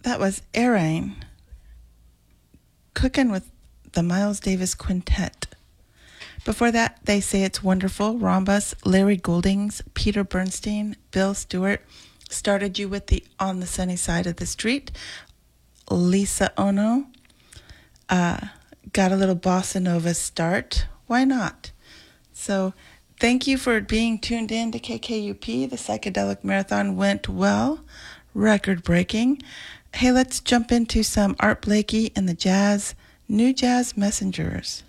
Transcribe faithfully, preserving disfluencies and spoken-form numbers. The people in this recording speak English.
That was Arain, Cooking with the Miles Davis Quintet. Before that, They Say It's Wonderful, Rhombus, Larry Gouldings, Peter Bernstein, Bill Stewart. Started You with the On the Sunny Side of the Street, Lisa Ono. Uh, got a little bossa nova start. Why not? So thank you for being tuned in to K K U P. The Psychedelic Marathon went well, record-breaking. Hey, let's jump into some Art Blakey and the Jazz, New Jazz Messengers.